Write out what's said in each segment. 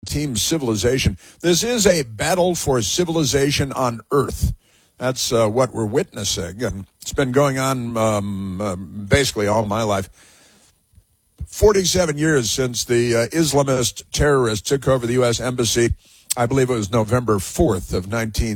Team Civilization. This is a battle for civilization on Earth. That's what we're witnessing. And it's been going on basically all my life. 47 years since the Islamist terrorists took over the U.S. Embassy. I believe it was November 4th of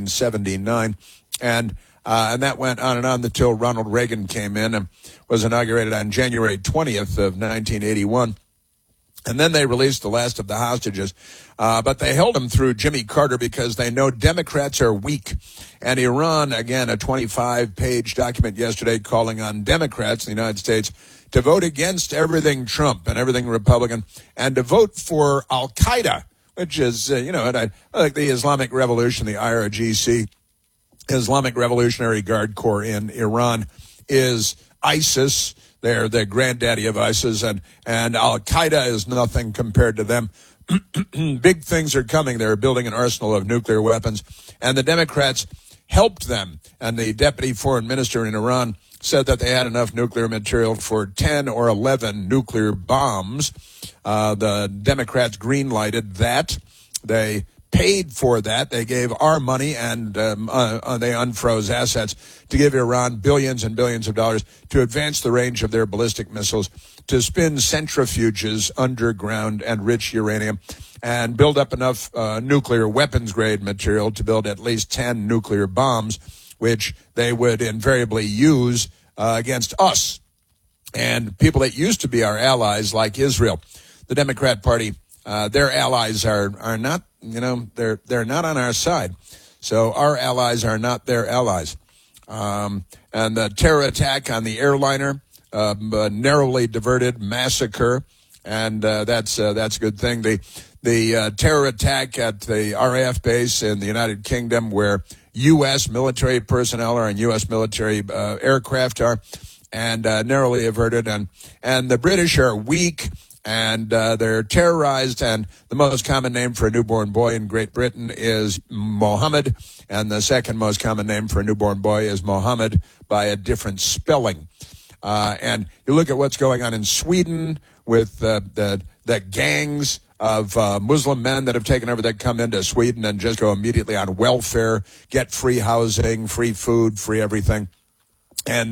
1979. And that went on and on until Ronald Reagan came in and was inaugurated on January 20th of 1981. And then they released the last of the hostages. But they held them through Jimmy Carter because they know Democrats are weak. And Iran, again, a 25-page document yesterday calling on Democrats in the United States to vote against everything Trump and everything Republican and to vote for Al-Qaeda, which is, I like the Islamic Revolution, the IRGC, Islamic Revolutionary Guard Corps in Iran, is ISIS. They're the granddaddy of ISIS, and Al-Qaeda is nothing compared to them. Big things are coming. They're building an arsenal of nuclear weapons, and the Democrats helped them. And the deputy foreign minister in Iran said that they had enough nuclear material for 10 or 11 nuclear bombs. The Democrats green-lighted that. They paid for that. They gave our money and they unfroze assets to give Iran billions and billions of dollars to advance the range of their ballistic missiles, to spin centrifuges underground and rich uranium, and build up enough nuclear weapons-grade material to build at least 10 nuclear bombs, which they would invariably use against us and people that used to be our allies, like Israel. The Democrat Party, their allies are not, they're not on our side. So our allies are not their allies. And the terror attack on the airliner, narrowly diverted massacre, and that's a good thing. The terror attack at the RAF base in the United Kingdom, where U.S. military personnel are and U.S. military aircraft are, and narrowly averted. And the British are weak, and they're terrorized. And the most common name for a newborn boy in Great Britain is Mohammed, and the second most common name for a newborn boy is Mohammed by a different spelling. And you look at what's going on in Sweden with the gangs of Muslim men that have taken over, that come into Sweden and just go immediately on welfare, get free housing, free food, free everything. And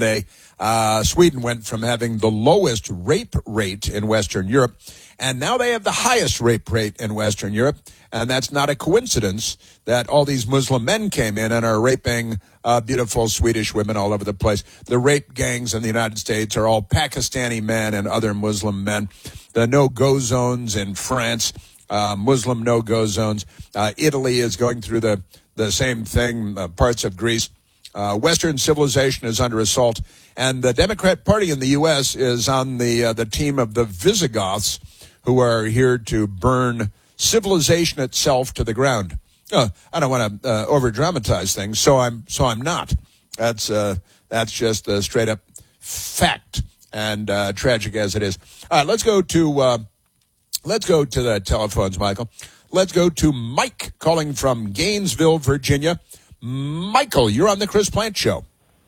Sweden went from having the lowest rape rate in Western Europe, and now they have the highest rape rate in Western Europe. And that's not a coincidence that all these Muslim men came in and are raping beautiful Swedish women all over the place. The rape gangs in the United States are all Pakistani men and other Muslim men. The no-go zones in France, Muslim no-go zones. Italy is going through the same thing, parts of Greece. Western civilization is under assault. And the Democrat Party in the U.S. is on the team of the Visigoths, who are here to burn civilization itself to the ground. I don't want to over-dramatize things, so I'm not. That's just a straight-up fact, and tragic as it is. All right, let's go to the telephones, Michael. Let's go to Mike calling from Gainesville, Virginia. Michael, you're on the Chris Plante Show.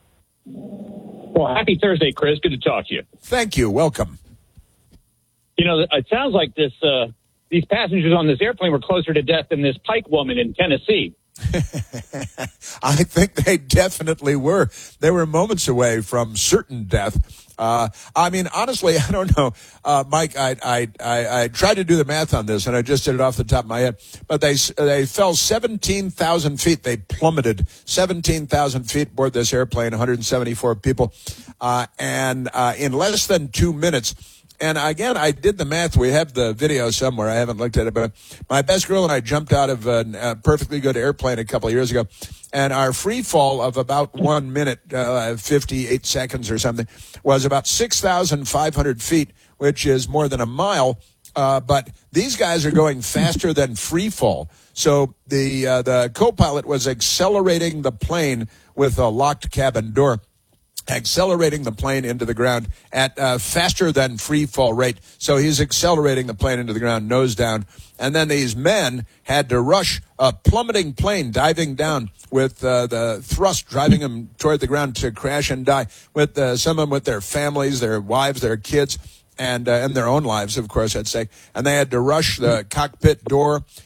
Well, happy Thursday, Chris. Good to talk to you. Thank you. Welcome. It sounds like these passengers on this airplane were closer to death than this Pike woman in Tennessee. I think they definitely were. They were moments away from certain death. Honestly, I don't know, Mike. I tried to do the math on this, and I just did it off the top of my head. But they fell 17,000 feet. They plummeted 17,000 feet aboard this airplane. 174 people, and in less than 2 minutes. And again, I did the math. We have the video somewhere. I haven't looked at it, but my best girl and I jumped out of a perfectly good airplane a couple of years ago, and our free fall of about 1 minute, 58 seconds or something, was about 6,500 feet, which is more than a mile. But these guys are going faster than free fall. So the co-pilot was accelerating the plane with a locked cabin door, accelerating the plane into the ground at faster than free fall rate. So he's accelerating the plane into the ground, nose down. And then these men had to rush a plummeting plane, diving down with the thrust driving them toward the ground to crash and die, with some of them with their families, their wives, their kids, and their own lives, of course, at stake. And they had to rush the cockpit door